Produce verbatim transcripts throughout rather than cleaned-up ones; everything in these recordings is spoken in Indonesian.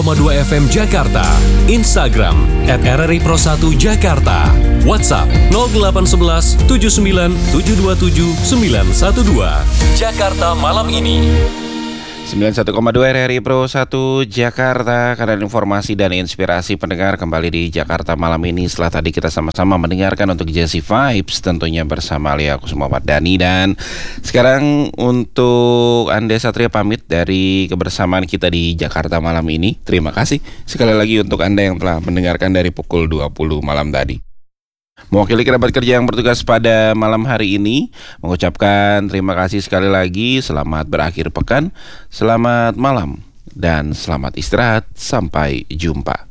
dua F M Jakarta, Instagram at R R I Pro satu Jakarta, WhatsApp nol delapan satu satu tujuh sembilan tujuh dua tujuh sembilan satu dua. Jakarta malam ini. sembilan puluh satu koma dua R R I Pro satu Jakarta. Karena informasi dan inspirasi pendengar kembali di Jakarta malam ini. Setelah tadi kita sama-sama mendengarkan untuk Jazzy Vibes, tentunya bersama Lia Kusuma Dani. Dan sekarang untuk Anda Satria pamit dari kebersamaan kita di Jakarta malam ini. Terima kasih sekali lagi untuk Anda yang telah mendengarkan dari pukul dua puluh malam tadi. Mewakili kerabat kerja yang bertugas pada malam hari ini, mengucapkan terima kasih sekali lagi. Selamat berakhir pekan, selamat malam, dan selamat istirahat. Sampai jumpa.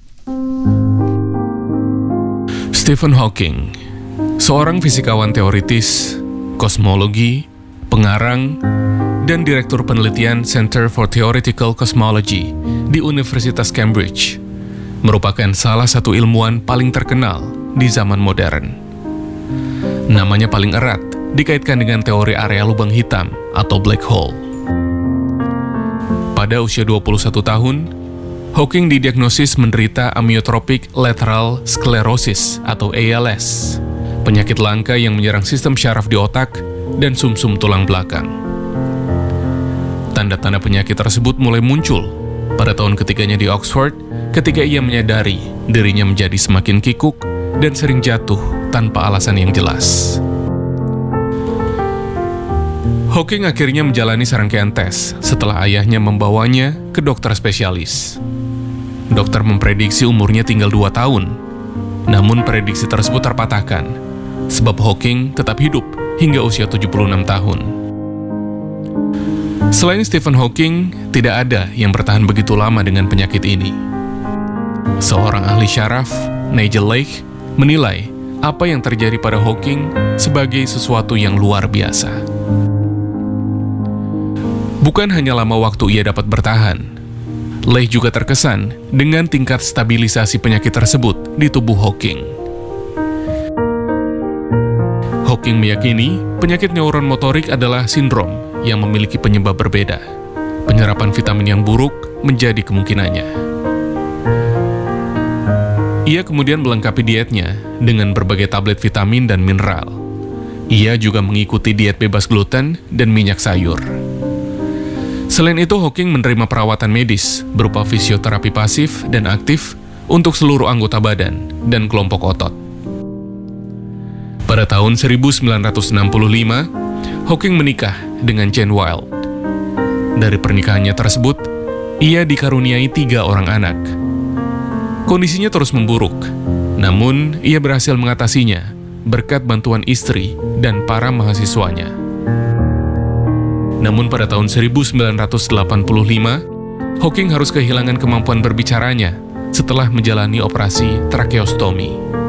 Stephen Hawking, seorang fisikawan teoritis, kosmologi, pengarang, dan direktur penelitian Center for Theoretical Cosmology di Universitas Cambridge, merupakan salah satu ilmuwan paling terkenal di zaman modern. Namanya paling erat dikaitkan dengan teori area lubang hitam atau black hole. Pada usia dua puluh satu tahun, Hawking didiagnosis menderita amyotrophic lateral sclerosis atau A L S, penyakit langka yang menyerang sistem syaraf di otak dan sumsum tulang belakang. Tanda-tanda penyakit tersebut mulai muncul pada tahun ketiganya di Oxford ketika ia menyadari dirinya menjadi semakin kikuk dan sering jatuh tanpa alasan yang jelas. Hawking akhirnya menjalani serangkaian tes setelah ayahnya membawanya ke dokter spesialis. Dokter memprediksi umurnya tinggal dua tahun, namun prediksi tersebut terpatahkan, sebab Hawking tetap hidup hingga usia tujuh puluh enam tahun. Selain Stephen Hawking, tidak ada yang bertahan begitu lama dengan penyakit ini. Seorang ahli syaraf, Nigel Lake, menilai apa yang terjadi pada Hawking sebagai sesuatu yang luar biasa. Bukan hanya lama waktu ia dapat bertahan, Lake juga terkesan dengan tingkat stabilisasi penyakit tersebut di tubuh Hawking. Hawking meyakini penyakit neuron motorik adalah sindrom yang memiliki penyebab berbeda. Penyerapan vitamin yang buruk menjadi kemungkinannya. Ia kemudian melengkapi dietnya dengan berbagai tablet vitamin dan mineral. Ia juga mengikuti diet bebas gluten dan minyak sayur. Selain itu, Hawking menerima perawatan medis berupa fisioterapi pasif dan aktif untuk seluruh anggota badan dan kelompok otot. Pada tahun seribu sembilan ratus enam puluh lima, Hawking menikah dengan Jane Wilde. Dari pernikahannya tersebut, ia dikaruniai tiga orang anak. Kondisinya terus memburuk, namun ia berhasil mengatasinya berkat bantuan istri dan para mahasiswanya. Namun pada tahun seribu sembilan ratus delapan puluh lima, Hawking harus kehilangan kemampuan berbicaranya setelah menjalani operasi tracheostomi.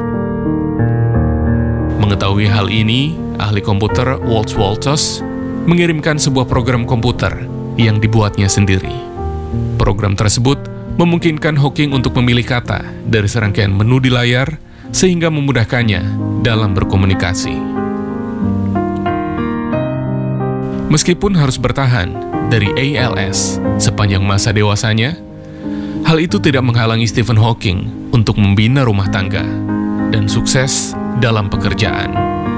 Mengetahui hal ini, ahli komputer Walt Wolters mengirimkan sebuah program komputer yang dibuatnya sendiri. Program tersebut memungkinkan Hawking untuk memilih kata dari serangkaian menu di layar sehingga memudahkannya dalam berkomunikasi. Meskipun harus bertahan dari A L S sepanjang masa dewasanya, hal itu tidak menghalangi Stephen Hawking untuk membina rumah tangga dan sukses dalam pekerjaan.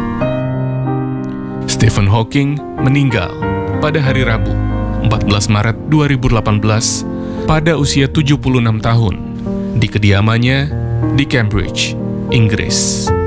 Stephen Hawking meninggal pada hari Rabu, empat belas Maret dua ribu delapan belas pada usia tujuh puluh enam tahun di kediamannya di Cambridge, Inggris.